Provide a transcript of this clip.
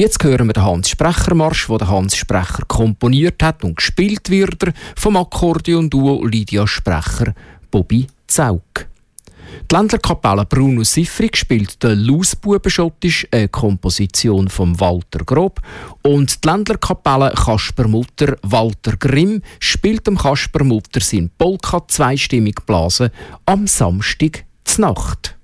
Jetzt hören wir den Hans-Sprecher-Marsch, den Hans Sprecher komponiert hat und gespielt wird vom Akkordeon-Duo Lydia Sprecher, Bobby Zaug. Die Ländlerkapelle Bruno Siffrig spielt den Lausbubenschottisch, eine Komposition von Walter Grob. Und die Ländlerkapelle Kaspermutter Walter Grimm spielt dem Kaspermutter sein Polka zweistimmig blasen am Samstag zur Nacht.